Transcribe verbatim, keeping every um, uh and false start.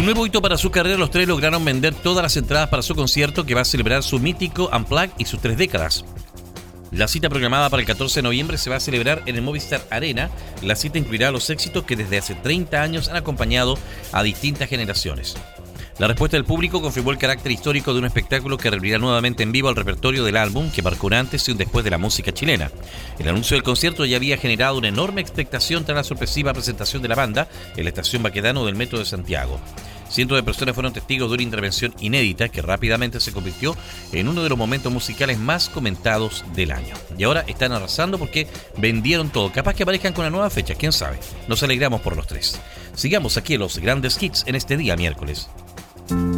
Un nuevo hito para su carrera, los tres lograron vender todas las entradas para su concierto que va a celebrar su mítico Unplugged y sus tres décadas. La cita programada para el catorce de noviembre se va a celebrar en el Movistar Arena. La cita incluirá los éxitos que desde hace treinta años han acompañado a distintas generaciones. La respuesta del público confirmó el carácter histórico de un espectáculo que reunirá nuevamente en vivo al repertorio del álbum, que marcó un antes y un después de la música chilena. El anuncio del concierto ya había generado una enorme expectación tras la sorpresiva presentación de la banda en la estación Baquedano del Metro de Santiago. Cientos de personas fueron testigos de una intervención inédita que rápidamente se convirtió en uno de los momentos musicales más comentados del año. Y ahora están arrasando porque vendieron todo. Capaz que aparezcan con una nueva fecha, quién sabe. Nos alegramos por los tres. Sigamos aquí en los grandes hits en este día miércoles.